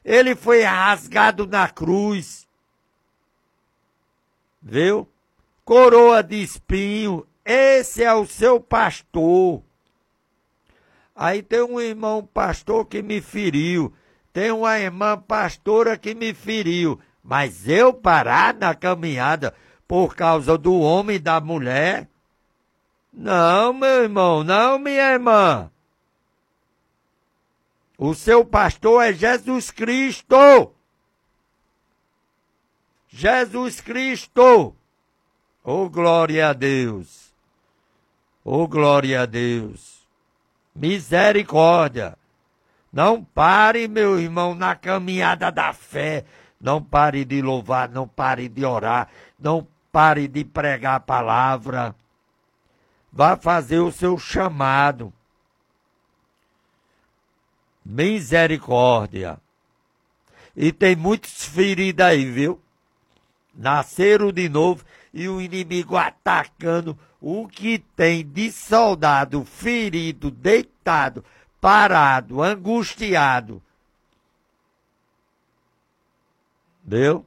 Ele foi rasgado na cruz. Viu? Coroa de espinho. Esse é o seu pastor. Aí tem um irmão pastor que me feriu. Tem uma irmã pastora que me feriu. Mas eu parar na caminhada por causa do homem e da mulher? Não, meu irmão, não, minha irmã. O seu pastor é Jesus Cristo. Jesus Cristo. Oh, glória a Deus. Oh, glória a Deus. Misericórdia. Não pare, meu irmão, na caminhada da fé. Não pare de louvar, não pare de orar, não pare de pregar a palavra. Vá fazer o seu chamado. Misericórdia. E tem muitos feridos aí, viu? Nasceram de novo e o inimigo atacando o que tem de soldado ferido, deitado, parado, angustiado. Viu?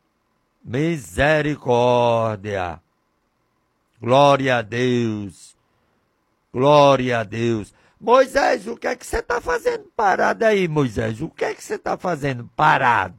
Misericórdia. Glória a Deus. Glória a Deus. Moisés, o que é que você está fazendo parado aí, Moisés? O que é que você está fazendo parado?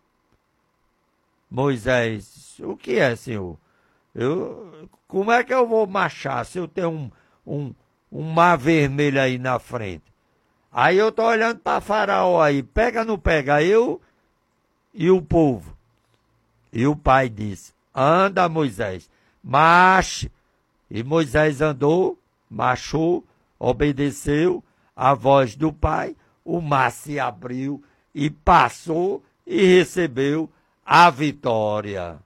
Moisés, o que é, senhor? Como é que eu vou marchar se eu tenho um mar vermelho aí na frente? Aí eu tô olhando para Faraó aí, pega ou não pega? Eu e o povo. E o pai disse, anda, Moisés, marche. E Moisés andou, marchou, obedeceu a voz do pai, o mar se abriu e passou e recebeu a vitória.